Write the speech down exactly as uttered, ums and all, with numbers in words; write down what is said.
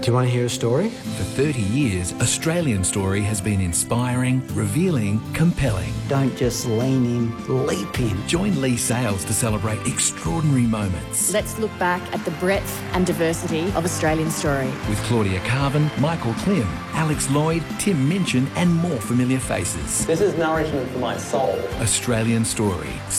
Do you want to hear a story? For thirty years, Australian Story has been inspiring, revealing, compelling. Don't just lean in, leap in. Join Lee Sales to celebrate extraordinary moments. Let's look back at the breadth and diversity of Australian Story. With Claudia Carvin, Michael Klim, Alex Lloyd, Tim Minchin and more familiar faces. This is nourishment for my soul. Australian Story.